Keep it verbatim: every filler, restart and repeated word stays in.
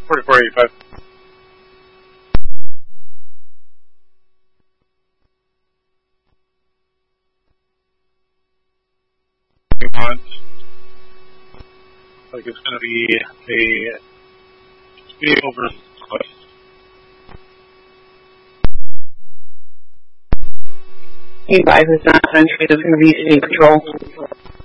forty-four eighty-five. Like it's going to be a vehicle versus bus. He advises not to enter, it's going to be city patrol.